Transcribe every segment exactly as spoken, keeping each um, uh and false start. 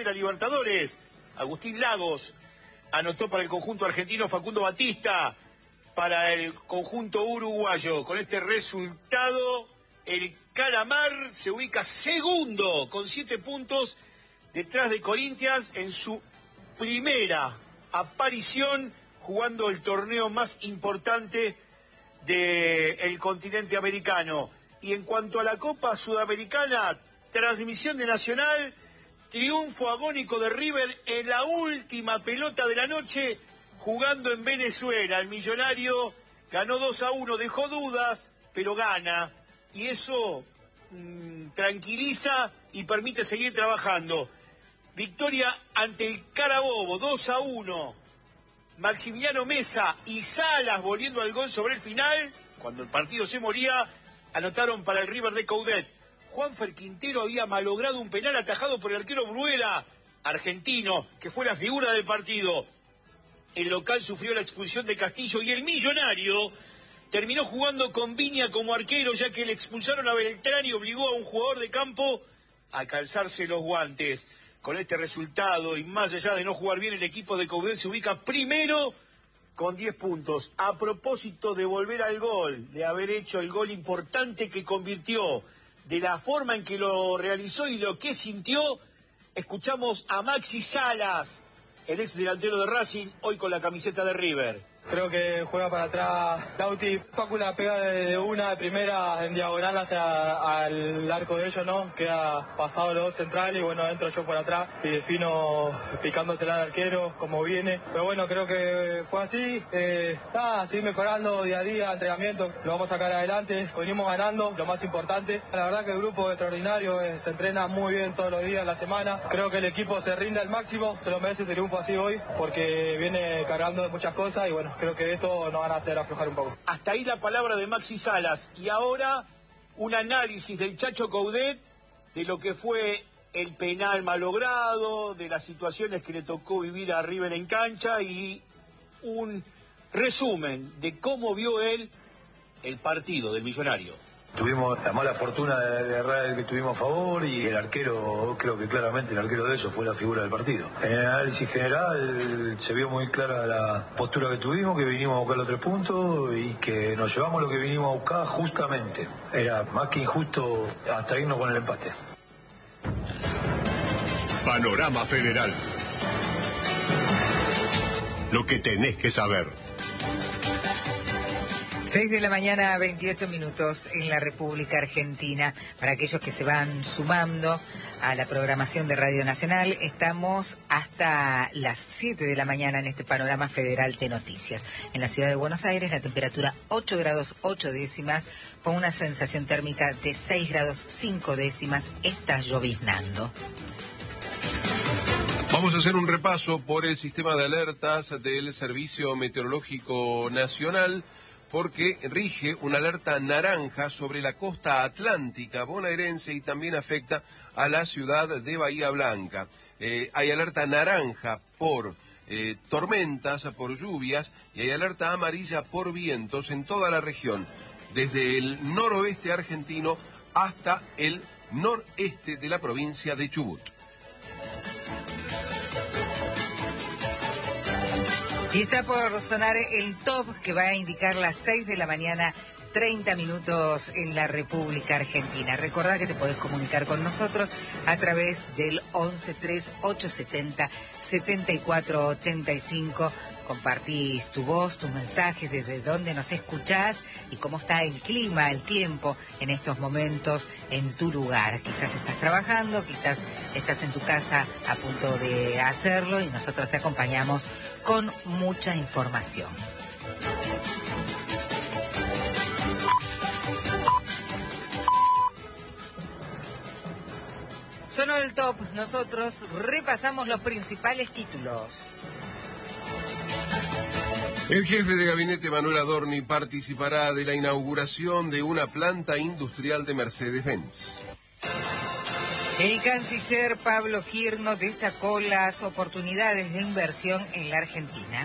la Libertadores. Agustín Lagos anotó para el conjunto argentino, Facundo Batista para el conjunto uruguayo. Con este resultado, el Calamar se ubica segundo con siete puntos detrás de Corinthians en su primera aparición jugando el torneo más importante del continente americano. Y en cuanto a la Copa Sudamericana, transmisión de Nacional, triunfo agónico de River en la última pelota de la noche, jugando en Venezuela. El Millonario ganó dos a uno, dejó dudas, pero gana. Y eso mmm, tranquiliza y permite seguir trabajando. Victoria ante el Carabobo, dos a uno. Maximiliano Mesa y Salas volviendo al gol sobre el final. Cuando el partido se moría, anotaron para el River de Coudet. Juanfer Quintero había malogrado un penal atajado por el arquero Bruela, argentino, que fue la figura del partido. El local sufrió la expulsión de Castillo y el Millonario terminó jugando con Viña como arquero, ya que le expulsaron a Beltrán y obligó a un jugador de campo a calzarse los guantes. Con este resultado, y más allá de no jugar bien, el equipo de Coudet se ubica primero con diez puntos. A propósito de volver al gol, de haber hecho el gol importante que convirtió, de la forma en que lo realizó y lo que sintió, escuchamos a Maxi Salas, el ex delantero de Racing, hoy con la camiseta de River. Creo que juega para atrás Lauti. Facu la pega de una de primera en diagonal hacia al arco de ellos, ¿no? Queda pasado los dos centrales y bueno, entro yo por atrás y defino picándosela al arquero como viene. Pero bueno, creo que fue así. Eh, nada, seguir mejorando día a día, entrenamiento. Lo vamos a sacar adelante. Venimos ganando, lo más importante. La verdad que el grupo es extraordinario, eh, se entrena muy bien todos los días de la semana. Creo que el equipo se rinde al máximo. Se lo merece el triunfo así hoy porque viene cargando de muchas cosas y bueno, creo que esto nos van a hacer aflojar un poco. Hasta ahí la palabra de Maxi Salas. Y ahora un análisis del Chacho Coudet de lo que fue el penal malogrado, de las situaciones que le tocó vivir a River en cancha y un resumen de cómo vio él el partido del Millonario. Tuvimos la mala fortuna de errar el que tuvimos a favor y el arquero, creo que claramente el arquero de ellos fue la figura del partido. En el análisis general se vio muy clara la postura que tuvimos, que vinimos a buscar los tres puntos y que nos llevamos lo que vinimos a buscar justamente. Era más que injusto hasta irnos con el empate. Panorama Federal. Lo que tenés que saber. seis de la mañana, veintiocho minutos en la República Argentina. Para aquellos que se van sumando a la programación de Radio Nacional, estamos hasta las siete de la mañana en este Panorama Federal de Noticias. En la ciudad de Buenos Aires, la temperatura ocho grados ocho décimas, con una sensación térmica de seis grados cinco décimas, está lloviznando. Vamos a hacer un repaso por el sistema de alertas del Servicio Meteorológico Nacional, porque rige una alerta naranja sobre la costa atlántica bonaerense y también afecta a la ciudad de Bahía Blanca. Eh, hay alerta naranja por eh, tormentas, por lluvias, y hay alerta amarilla por vientos en toda la región, desde el noroeste argentino hasta el noreste de la provincia de Chubut. Y está por sonar el top que va a indicar las seis de la mañana, treinta minutos en la República Argentina. Recordá que te podés comunicar con nosotros a través del once tres ocho setenta setenta y cuatro ochenta y cinco. Compartís tu voz, tus mensajes, desde dónde nos escuchás y cómo está el clima, el tiempo en estos momentos en tu lugar. Quizás estás trabajando, quizás estás en tu casa a punto de hacerlo y nosotros te acompañamos con mucha información. Sonó el top, nosotros repasamos los principales títulos. El jefe de gabinete Manuel Adorni participará de la inauguración de una planta industrial de Mercedes-Benz. El canciller Pablo Quirno destacó las oportunidades de inversión en la Argentina.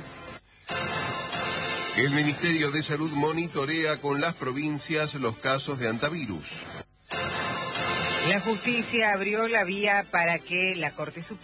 El Ministerio de Salud monitorea con las provincias los casos de antivirus. La justicia abrió la vía para que la Corte Suprema